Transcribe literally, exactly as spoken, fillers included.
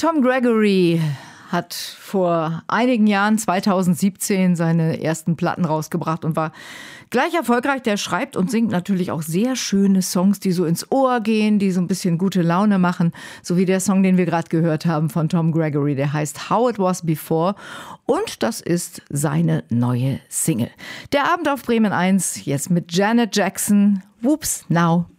Tom Gregory hat vor einigen Jahren, zweitausendsiebzehn, seine ersten Platten rausgebracht und war gleich erfolgreich. Der schreibt und singt natürlich auch sehr schöne Songs, die so ins Ohr gehen, die so ein bisschen gute Laune machen. So wie der Song, den wir gerade gehört haben von Tom Gregory, der heißt How It Was Before. Und das ist seine neue Single. Der Abend auf Bremen eins, jetzt mit Janet Jackson. Whoops, now